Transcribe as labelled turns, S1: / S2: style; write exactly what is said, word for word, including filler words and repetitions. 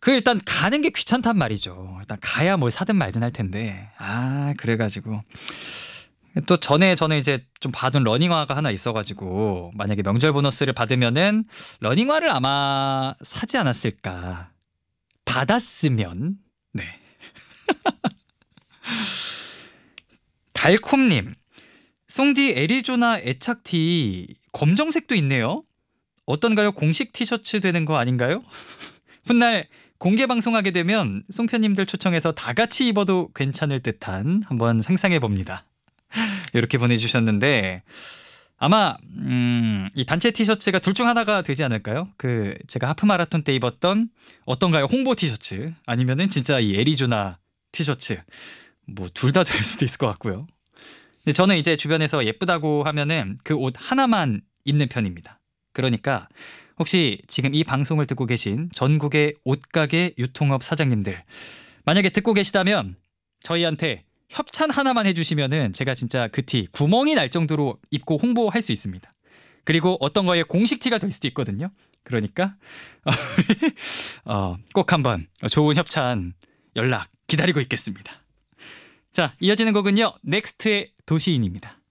S1: 그 일단 가는 게 귀찮단 말이죠. 일단 가야 뭘 사든 말든 할 텐데. 아, 그래가지고. 또 전에 저는 이제 좀 받은 러닝화가 하나 있어가지고 만약에 명절 보너스를 받으면은 러닝화를 아마 사지 않았을까. 받았으면. 네. 달콤님. 송디 애리조나 애착티 검정색도 있네요. 어떤가요? 공식 티셔츠 되는 거 아닌가요? 훗날 공개 방송하게 되면 송편님들 초청해서 다 같이 입어도 괜찮을 듯한 한번 상상해 봅니다. 이렇게 보내주셨는데 아마 음, 이 단체 티셔츠가 둘 중 하나가 되지 않을까요? 그 제가 하프 마라톤 때 입었던 어떤가요? 홍보 티셔츠 아니면은 진짜 이 애리조나 티셔츠 뭐 둘 다 될 수도 있을 것 같고요. 근데 저는 이제 주변에서 예쁘다고 하면은 그 옷 하나만 입는 편입니다. 그러니까 혹시 지금 이 방송을 듣고 계신 전국의 옷가게 유통업 사장님들 만약에 듣고 계시다면 저희한테 협찬 하나만 해주시면은 제가 진짜 그 티 구멍이 날 정도로 입고 홍보할 수 있습니다. 그리고 어떤 거에 공식 티가 될 수도 있거든요. 그러니까 어, 꼭 한번 좋은 협찬 연락 기다리고 있겠습니다. 자, 이어지는 곡은요. 넥스트의 도시인입니다.